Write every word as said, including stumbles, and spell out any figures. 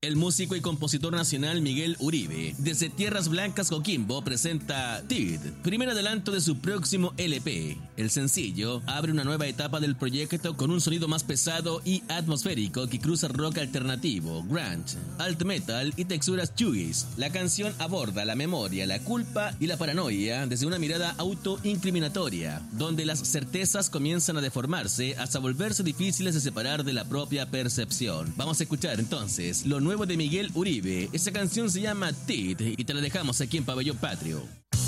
El músico y compositor nacional Miguel Uribe, desde Tierras Blancas, Coquimbo, presenta Tid, primer adelanto de su próximo L P. El sencillo abre una nueva etapa del proyecto con un sonido más pesado y atmosférico que cruza rock alternativo, grunge, alt metal y texturas shoegaze. La canción aborda la memoria, la culpa y la paranoia desde una mirada autoincriminatoria, donde las certezas comienzan a deformarse hasta volverse difíciles de separar de la propia percepción. Vamos a escuchar entonces lo nuevo de Miguel Uribe. Esta canción se llama Tid y te la dejamos aquí en Pabellón Patrio.